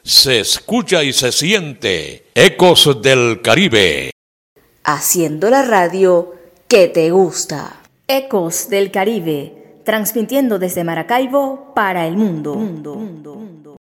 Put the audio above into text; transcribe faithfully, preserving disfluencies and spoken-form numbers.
se escucha y se siente. Ecos del Caribe. Haciendo la radio que te gusta. Ecos del Caribe, transmitiendo desde Maracaibo para el mundo. mundo, mundo, mundo.